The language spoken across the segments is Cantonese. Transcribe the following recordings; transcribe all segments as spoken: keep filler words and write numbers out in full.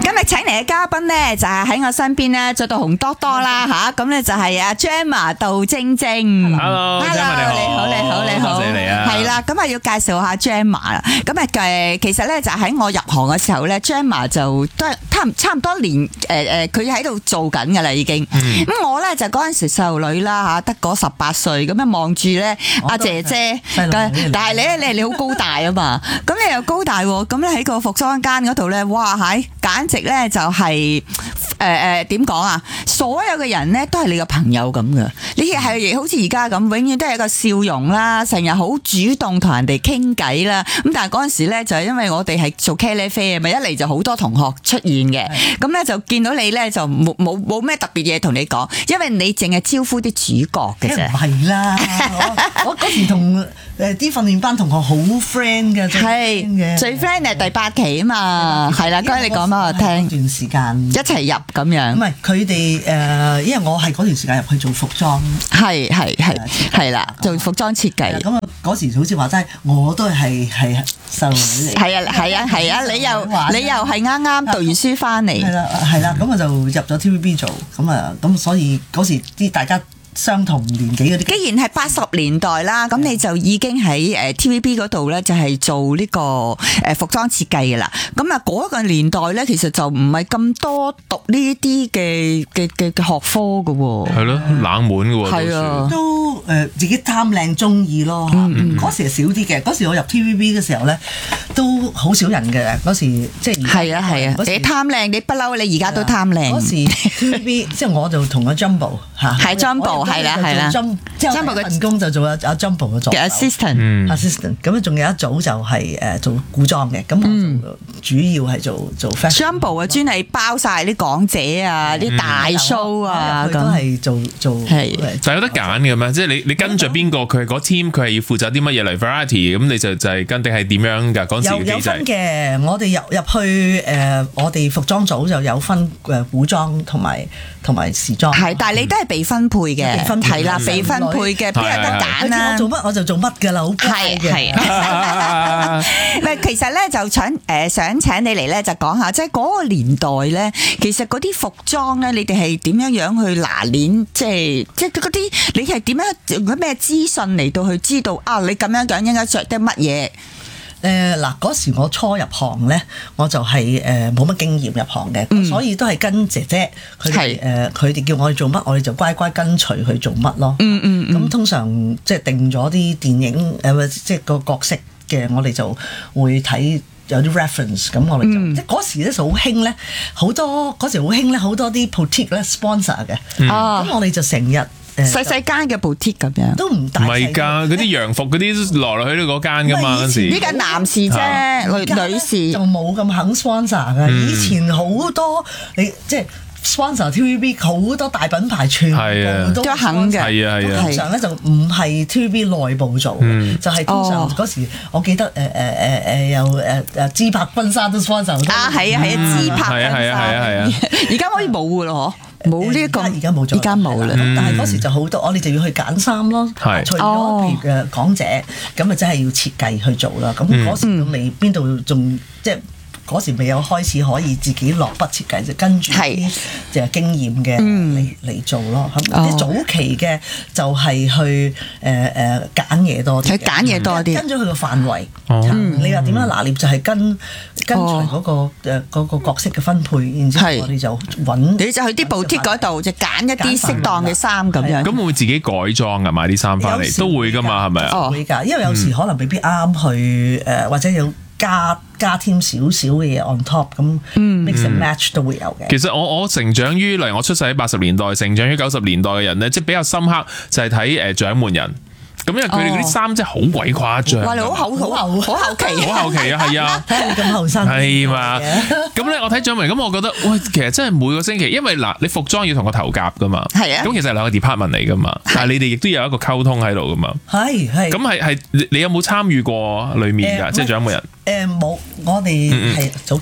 今日請嚟嘅嘉賓咧，就係喺我身邊咧，着到紅多多啦吓，咁咧就係阿 Gemma 杜晶晶。 Hello， 你好，你好，你好， 多謝你啊。 係啦，咁啊要介紹下 Gemma 啦。咁啊誒，其實咧就喺我入行嘅時候咧 ，Gemma 就都係差唔差唔多年誒誒，佢喺度做緊噶啦已經。咁我咧就嗰陣時細路女啦吓，得嗰十八歲，咁樣望住咧阿姐姐，但係你咧你你好高大啊嘛，咁你又高大喎，咁咧喺個服裝間嗰度咧，哇係，簡直咧就係誒誒點講啊，所有嘅人咧都係你嘅朋友咁嘅，你係好似而家咁，永遠都係一個笑容啦，成日好主動同人哋傾偈啦。咁但係嗰陣時咧就係因為我哋係做茄喱啡啊，咪一嚟就好多同學出現嘅，咁咧就見到你咧就冇冇冇咩特別嘢同你講，因為你淨係招呼啲主角嘅啫。 唔係啦，我我嗰時同誒啲訓練班同學好 friend 嘅， 係嘅最 friend 係第八期啊嘛，係啦，該你講俾我聽。 段時間一齊入咁樣。 唔係佢哋誒，因為我係嗰段時間入去做服裝， 係係係係啦，做服裝設計。 咁啊嗰時好似話齋，我都係係細路女嚟。 係啊係啊係啊！你又你又係啱啱讀完書翻嚟。 係啦係啦，咁我就入咗 T V B 做，咁啊咁所以嗰時啲大家相同年紀嗰啲。 既然係八十年代啦，咁你就已經喺誒 T V B 嗰度咧，就係做呢個誒服裝設計嘅啦。咁啊嗰個年代咧，其實就唔係咁多讀呢啲嘅嘅嘅嘅學科嘅喎。 係咯，冷門嘅喎。 係啊， 都誒自己貪靚中意咯。嗰時係少啲嘅，嗰時我入 T V B 嘅時候咧，都好少人嘅。嗰時即係係啊係啊，你貪靚，你不嬲，你而家都貪靚。 嗰時 T V B 即係我就同阿 Jumbo 嚇， 係 Jumbo 係啦係啦。 Jumbo 嘅份工就做阿阿 Jumbo 嘅助手 assistant，assistant 咁仲有一組就係誒做古裝嘅，咁我就主要係做做 fashion。 Jumbo 啊，專係包晒啲港姐啊，啲大 show 啊， 咁都係做做係。 就有得揀嘅咩？即係你你跟著邊個，佢係嗰 team，佢係要負責啲乜嘢嚟 variety，咁你就就係跟定係點樣㗎？嗰陣時嘅機制。 有有分嘅，我哋入入去誒，我哋服裝組就有分誒古裝同埋同埋時裝。 係，但係你都係被分配嘅，係啦，被分配嘅，邊有得揀啊？ 我做乜我就做乜㗎啦，好乖嘅。 係係。唔其實咧就想誒想請你嚟咧就講下，即係嗰個年代咧，其實嗰啲服裝咧，你哋係點樣樣去拿捏？即係即係嗰啲你係點樣用咩資訊嚟到去知道啊？你咁樣樣應該着啲乜嘢？ 誒嗱嗰時我初入行咧，我就係誒冇乜經驗入行嘅，嗯、所以都係跟姐姐佢哋誒佢哋叫我哋做乜，我哋就乖乖跟隨去做乜咯。嗯嗯咁、嗯、通常即係定咗啲電影誒、呃，即係個角色嘅，我哋就會睇有啲 reference， 咁我哋就、嗯、即係嗰時咧就好興咧，好多嗰時好興咧，好多啲 boutique 咧 sponsor 嘅，咁、嗯、我哋就成日。 細細間嘅 boutique 咁樣， 都唔大。唔係㗎，嗰啲洋服嗰啲來來去去嗰間㗎嘛嗰時。 呢個男士啫，女女士就冇咁肯 sponsor 㗎。嗯、以前好多你即係 sponsor T V B 好多大品牌全部都都肯嘅。 係啊係啊。 通常咧就唔係 T V B 內部做，嗯、就係通常嗰時我記得誒誒誒誒有誒誒芝柏婚紗都 sponsor 啊係啊係啊芝柏婚紗。 係啊係啊係啊。 而家可以冇㗎咯嗬。冇呢一個， 而家冇咗， 而家冇啦。 但係嗰時就好多，我哋就要去揀衫咯。除咗譬如嘅港姐，咁啊真係要設計去做啦。咁嗰時都未邊度仲即係嗰時未有開始可以自己落筆設計，就跟住啲就係經驗嘅嚟嚟做咯。咁啲早期嘅就係去誒誒揀嘢多啲， 揀嘢多啲， 跟咗佢個範圍。你話點樣拿捏就係跟跟隨嗰個誒嗰個角色嘅分配，然之後我哋就揾。 你就去啲boutique嗰度就揀一啲適當嘅衫咁樣。 咁會唔會自己改裝㗎？買啲衫翻嚟都會㗎嘛？係咪啊？ 會㗎，因為有時可能未必啱去誒，或者有。加加添少少嘅嘢 on top， 咁 mix and match 都會有嘅。 其實我我成長於，例如我出世喺八十年代，成長於九十年代嘅人咧，即係比較深刻就係睇誒獎門人。咁因為佢哋嗰啲衫真係好鬼誇張， 哇！你好後好後好後期， 好後期啊，係啊， 睇下你咁後生， 係嘛？咁咧，我睇獎門人，咁我覺得，喂，其實真係每個星期，因為嗱，你服裝要同個頭夾噶嘛， 係啊， 咁其實係兩個 department 嚟噶嘛，但係你哋亦都有一個溝通喺度噶嘛， 係係。 咁係係，你有冇參與過裡面㗎？即係獎門人？ 誒冇，我哋係早期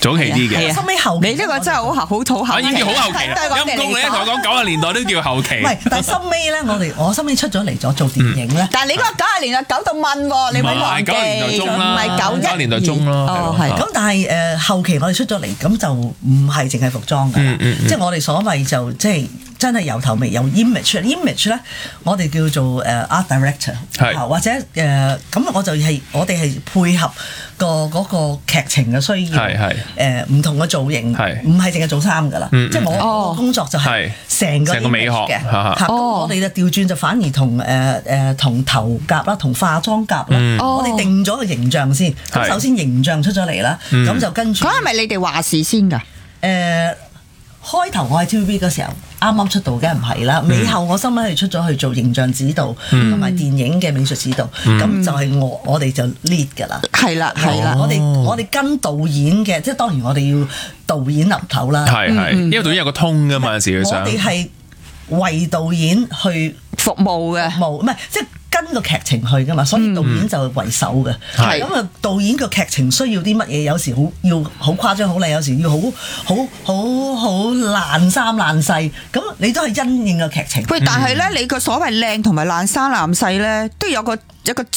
早期啲嘅。 收尾後期你呢個真係好好好土後期， 已經叫好後期啦。陰公你咧同我講九十年代都叫後期。 唔係，但係收尾咧，我哋我收尾出咗嚟咗做電影咧。 但係你嗰個九十年代九到蚊喎，你咪忘記九十年代中啦， 唔係九一九十年代中咯。 哦，係。 咁但係誒後期我哋出咗嚟，咁就唔係淨係服裝㗎啦，即係我哋所謂就即係。真係由頭尾由 image，image 咧，我哋叫做誒 art director，或者誒咁我就係我哋係配合個嗰個劇情嘅需要，誒唔同嘅造型，唔係淨係做衫㗎啦，即係我個工作就係成個 image 嘅，咁我哋就調轉就反而同誒誒同頭甲啦，同化妝甲啦，我哋定咗個形象先，咁首先形象出咗嚟啦，咁就跟住。 嗰係咪你哋話事先㗎？ 誒。開頭我喺 T V B 嗰時候啱啱出道，梗係唔係啦。尾後我心咧係出咗去做形象指導同埋電影嘅美術指導，咁就係我我哋就 lead 㗎啦。 係啦係啦， 我哋我哋跟導演嘅，即係當然我哋要導演立頭啦。 係係，因為導演有個通㗎嘛，有時佢想。我哋係為導演去服務嘅， 服務唔係即係。跟個劇情去㗎嘛，所以導演就為首嘅。咁啊、嗯，導演個劇情需要啲乜嘢？有時好要好誇張好靚，有時要好好好好爛衫爛細。咁你都係因應個劇情。 喂，但係咧，你個所謂靚同埋爛衫爛細咧，都有個一個